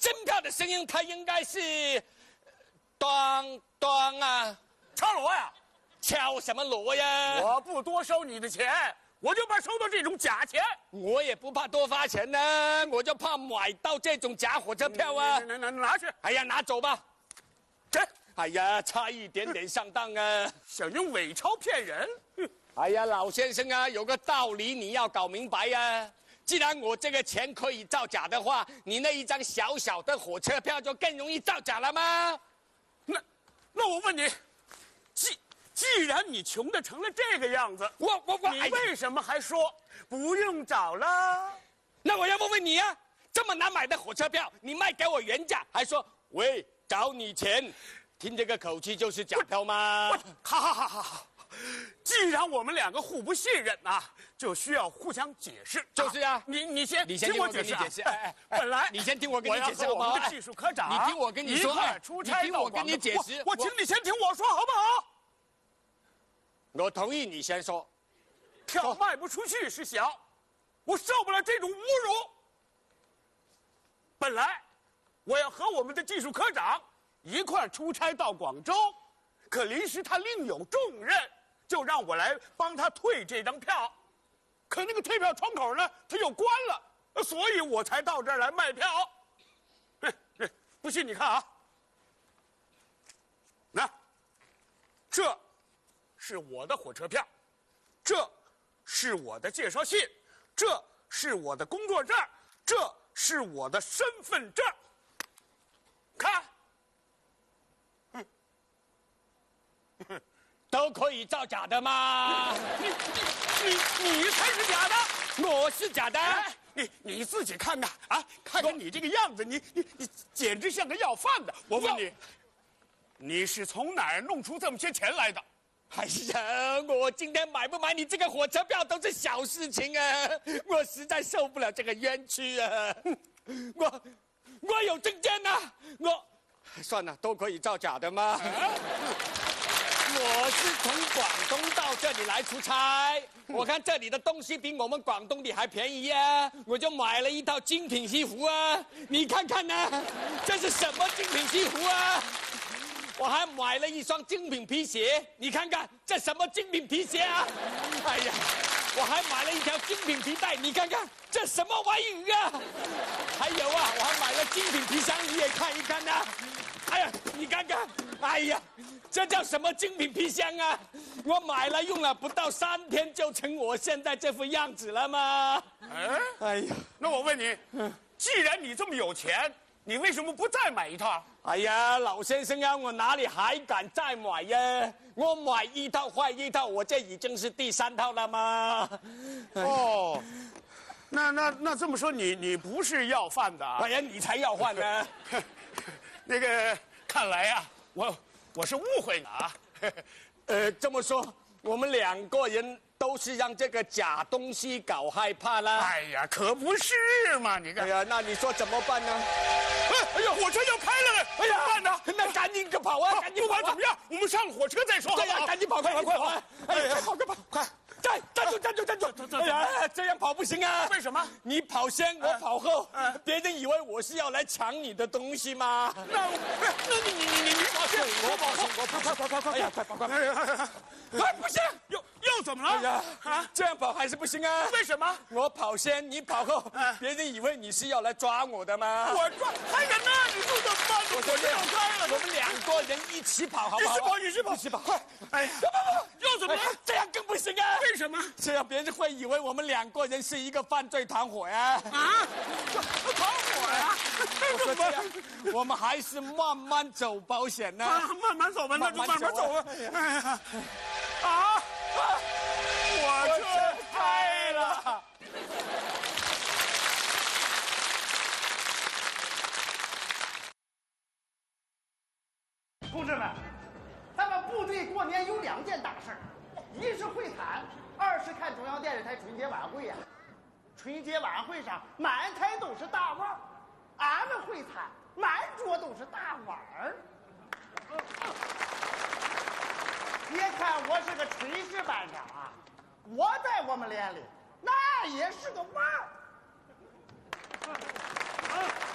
真票的声音，它应该是咚咚啊， 敲锣呀！ 敲什么锣呀？ 我不多收你的钱，我就怕收到这种假钱。 我也不怕多发钱呢，我就怕买到这种假火车票啊！ 拿去！ 哎呀，拿走吧。 这， 哎呀，差一点点上当啊！ 想用伪钞骗人？ 哎呀，老先生啊，有个道理你要搞明白呀。既然我这个钱可以造假的话，你那一张小小的火车票就更容易造假了吗？ 那我问你，既然你穷的成了这个样子，你为什么还说不用找了？ 那我要问问你啊，这么难买的火车票，你卖给我原价，还说喂找你钱，听这个口气就是假票吗？ 好，既然我们两个互不信任啊，就需要互相解释。 就是啊， 你先听我解释。本来你先听我跟你解释好不好？ 我们的技术科长， 你听我跟你说， 出差你听我跟你解释。 我请你先听我说好不好？ 我同意你先说。 票卖不出去是小，我受不了这种侮辱。本来我要和我们的技术科长一块出差到广州，可临时他另有重任，就让我来帮他退这张票。可那个退票窗口呢，他又关了，所以我才到这儿来卖票。不信你看啊，这是我的火车票，这是我的介绍信，这是我的工作证，这是我的身份证。看， 都可以造假的吗？ 你才是假的， 我是假的。 你自己看看啊，看看你这个样子，你简直像个要饭的。我问你，你是从哪儿弄出这么些钱来的？ 哎呀，我今天买不买你这个火车票都是小事情啊！我实在受不了这个冤屈啊！我有证件呐，算了，都可以造假的吗？我是从广东到这里来出差，我看这里的东西比我们广东的还便宜啊，我就买了一套精品西服啊！你看看呢，这是什么精品西服啊？我还买了一双精品皮鞋，你看看这什么精品皮鞋啊？哎呀，我还买了一条精品皮带，你看看这什么玩意啊？还有啊，我还买了精品皮箱，你也看一看呐。哎呀，你看看，哎呀，这叫什么精品皮箱啊？我买了用了不到3天就成我现在这副样子了吗？哎呀， 那我问你，既然你这么有钱，你为什么不再买一套？ 哎呀，老先生啊，我哪里还敢再买呀？我买一套坏一套，我这已经是第3套了吗？ 哦，那这么说，你不是要饭的啊？ 哎呀，你才要饭呢！ 那个，看来呀，我是误会了啊。 这么说，我们2个人都是让这个假东西搞害怕了。 哎呀，可不是嘛！你看， 哎呀，那你说怎么办呢？ 哎呀，火车要开了！ 哎呀， 办呢？ 那赶紧跑啊！赶紧跑！ 不管怎么样，我们上火车再说。 对呀，赶紧跑！快跑！哎呀，快跑！快！站住！哎呀，这样跑不行啊！ 为什么？ 你跑先，我跑后，别人以为我是要来抢你的东西吗？ 那你跑先， 我跑先，快！哎呀，快跑！哎，不行！ 又怎么了？ 哎呀，这样跑还是不行啊！ 为什么？ 我跑先，你跑后，别人以为你是要来抓我的吗？ 我抓还人呢？你说怎么办？ 我说要开了，我们2个人一起跑，好不好？ 一起跑！快！哎呀，又怎么了？ 这样更不行啊！ 为什么？ 这样别人会以为我们2个人是一个犯罪团伙呀！ 团伙呀！ 我说这样，我们还是慢慢走保险呢。 慢慢走吧，那就慢慢走吧。哎呀，火车开了。 同志们，咱们部队过年有2件大事儿，一是会谈，2是看中央电视台春节晚会呀。春节晚会上满台都是大腕儿，俺们会谈满桌都是大碗儿。别看我是个炊事班长啊，我在我们连里那也是个腕儿。